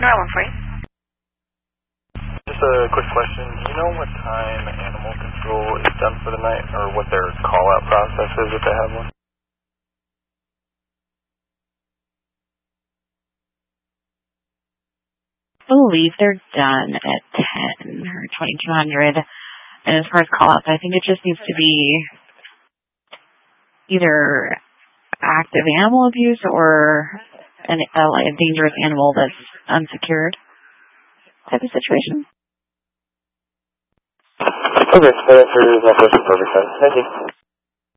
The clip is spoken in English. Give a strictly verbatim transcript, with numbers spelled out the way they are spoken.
Normal for you. Just a quick question. Do you know what time animal control is done for the night, or what their call-out process is if they have one? I believe they're done at ten or twenty-two hundred. And as far as call-outs, I think it just needs to be either active animal abuse or an, a, like a dangerous animal that's unsecured type of situation. Okay, that answers my question. Perfect sense. Thank you.